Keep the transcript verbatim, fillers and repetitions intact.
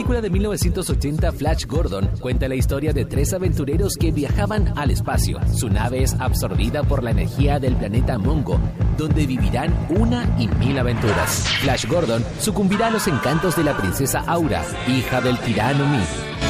película de mil novecientos ochenta Flash Gordon cuenta la historia de tres aventureros que viajaban al espacio. Su nave es absorbida por la energía del planeta Mongo, donde vivirán una y mil aventuras. Flash Gordon sucumbirá a los encantos de la princesa Aura, hija del tirano Mii.